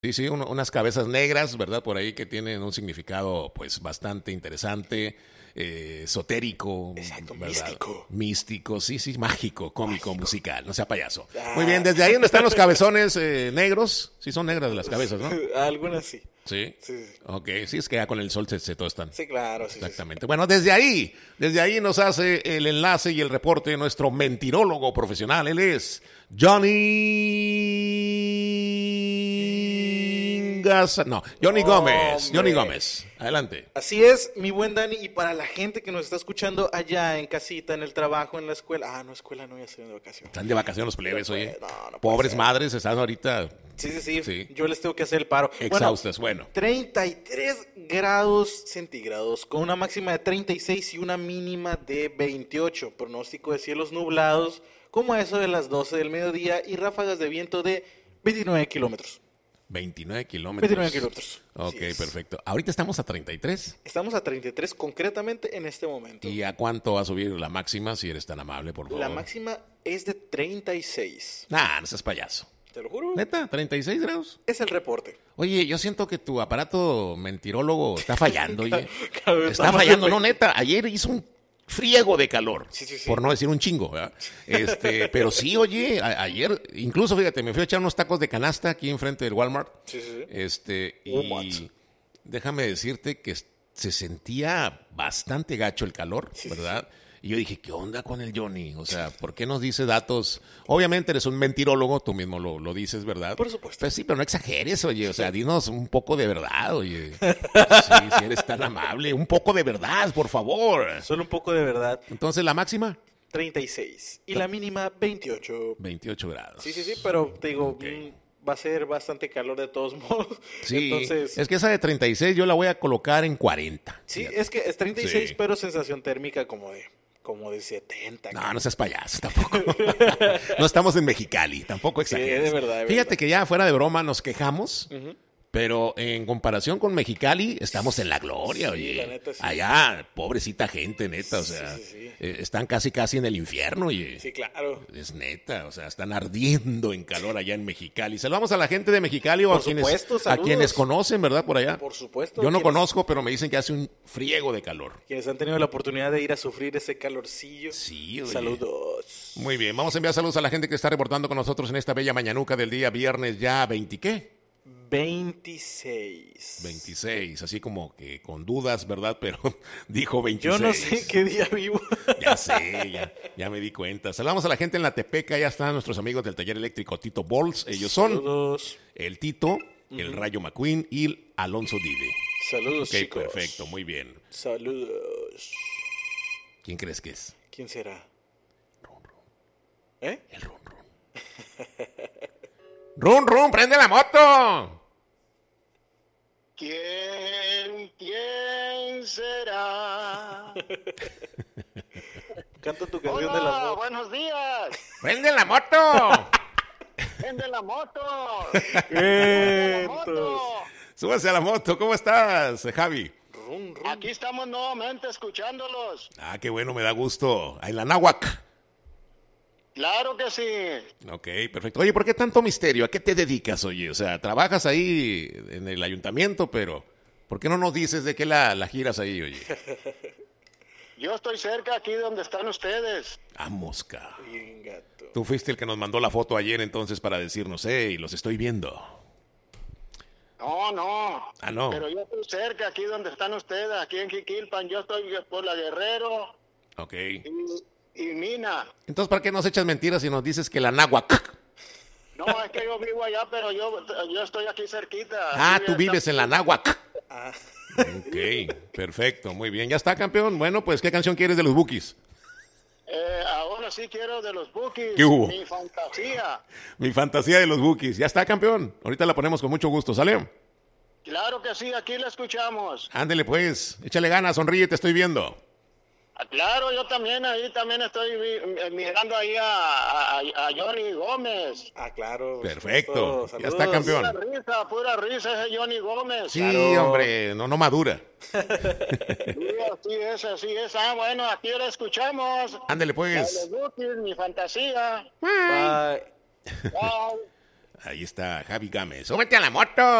Sí, sí, unas cabezas negras, ¿verdad? Por ahí que tienen un significado, pues, bastante interesante, esotérico, Exacto, ¿verdad? místico. Místico, sí, sí, mágico, cómico, musical, no sea payaso. Ah. Muy bien, desde ahí donde están los cabezones negros, sí son negras las cabezas, ¿no? Algunas sí. Sí. Sí, sí. Ok, sí, es que ya con el sol se tostan. Sí, claro, sí, sí, sí. Exactamente. Bueno, desde ahí nos hace el enlace y el reporte nuestro mentirólogo profesional. Él es Johnny Gómez. Hombre. Johnny Gómez. Adelante. Así es, mi buen Dani, y para la gente que nos está escuchando allá en casita, en el trabajo, en la escuela. Ah, no, escuela no, ya estoy de vacaciones. Están de vacaciones los plebes, No, oye. no puede Pobres ser. madres están ahorita Sí, sí, sí, Sí. yo les tengo que hacer el paro. exhaustas. Bueno, 33 grados centígrados, con una máxima de 36 y una mínima de 28. Pronóstico de cielos nublados, como a eso de las 12 del mediodía, y ráfagas de viento de 29 kilómetros. 29 kilómetros. 29 kilómetros. Ok, Así es. perfecto. Ahorita estamos a 33. Estamos a 33 concretamente en este momento. ¿Y a cuánto va a subir la máxima, si eres tan amable, por favor? La máxima es de 36. Nah, no seas payaso. Te lo juro. ¿Neta? ¿36 grados? Es el reporte. Oye, yo siento que tu aparato mentirólogo está fallando, oye. Cada vez Está está más fallando, no, efectivo. neta. Ayer hizo un friego de calor. Sí, sí, sí. Por no decir un chingo, ¿verdad? Pero sí, oye, ayer, incluso, fíjate, me fui a echar unos tacos de canasta aquí enfrente del Walmart. Sí, sí, sí. Y déjame decirte que se sentía bastante gacho el calor, Sí, ¿verdad? Y yo dije, ¿qué onda con el Johnny? O sea, ¿por qué nos dice datos? Obviamente eres un mentirólogo, tú mismo lo dices, ¿verdad? Por supuesto. Pues sí, pero no exageres, oye. O sea, dinos un poco de verdad, oye. Sí, si eres tan amable. Un poco de verdad, por favor. Solo un poco de verdad. Entonces, la máxima, 36. Y la mínima, 28. 28 grados. Sí, sí, sí, pero te digo, Ok. va a ser bastante calor de todos modos. Sí, Entonces, es que esa de 36 yo la voy a colocar en 40. sí, Fíjate. es que es 36, Sí. pero sensación térmica como de 70. No, no seas payaso tampoco. No estamos en Mexicali, tampoco exageres. de verdad, de Fíjate verdad. que ya fuera de broma nos quejamos, pero en comparación con Mexicali estamos en la gloria, Sí, oye. la neta, sí. Allá, pobrecita gente, neta, o Sí, sea, sí, sí. están casi en el infierno, oye. Sí, claro. Es neta, o sea, están ardiendo en calor allá en Mexicali. Saludamos a la gente de Mexicali o Por a quienes, supuesto, a saludos. quienes conocen, ¿verdad? Por allá. Por supuesto. Yo no quienes- conozco, pero me dicen que hace un friego de calor. Quienes han tenido la oportunidad de ir a sufrir ese calorcillo. Sí, oye. Saludos. Muy bien, vamos a enviar saludos a la gente que está reportando con nosotros en esta bella mañanuca del día viernes ya 20, ¿qué? 26. 26, así como que con dudas, ¿verdad? Pero dijo 26. Yo no sé qué día vivo. Ya sé, ya me di cuenta. Saludamos a la gente en la Tepeca, ya están nuestros amigos del taller eléctrico Tito Bols. Ellos son Saludos. el Tito, el Rayo McQueen y el Alonso Dide. Saludos, Ok, chicos. perfecto, muy bien. Saludos. ¿Quién crees que es? ¿Quién será? Run, run, ¿Eh? el Run Run. ¡Run Run, prende la moto! ¿Quién será? Canta tu canción de las Hola, motos. buenos días. ¡Prende la moto! Vende la moto. Vientos. Moto. Súbase a la moto, ¿cómo estás, Javi? Rum, rum. Aquí estamos nuevamente escuchándolos. Ah, qué bueno, me da gusto. En la náhuac. Claro que sí. Ok, perfecto. Oye, ¿por qué tanto misterio? ¿A qué te dedicas, oye? O sea, trabajas ahí en el ayuntamiento, pero ¿por qué no nos dices de qué la giras ahí, oye? Yo estoy cerca aquí donde están ustedes. Ah, mosca. Bien, gato. Tú fuiste el que nos mandó la foto ayer entonces para decirnos, hey, los estoy viendo. No. Ah, no. Pero yo estoy cerca aquí donde están ustedes, aquí en Jiquilpan. Yo estoy por la Guerrero Ok. y Mina. Entonces, ¿para qué nos echas mentiras y nos dices que la náhuac? No, es que yo vivo allá, pero yo estoy aquí cerquita. Ah, Aquí tú vives en la náhuac. Ah, Ok, perfecto, muy bien. ¿Ya está, campeón? Bueno, pues, ¿qué canción quieres de los Bookies? Ahora sí quiero de los Bookies. ¿Qué hubo? Mi fantasía. Mi fantasía de los Bookies. ¿Ya está, campeón? Ahorita la ponemos con mucho gusto, ¿sale? Claro que sí, aquí la escuchamos. Ándele, pues. Échale ganas, sonríe, te estoy viendo. Ah, claro, yo también estoy mirando ahí a Johnny Gómez. ah, claro. Perfecto. Saludos. Ya está, campeón. Pura risa ese Johnny Gómez. Sí, Claro. hombre, no madura. Sí, así es. Ah, bueno, aquí la escuchamos. Ándele, La de pues. los Bookies, mi fantasía. Bye. Bye. Ahí está Javi Gámez. ¡Súbete a la moto!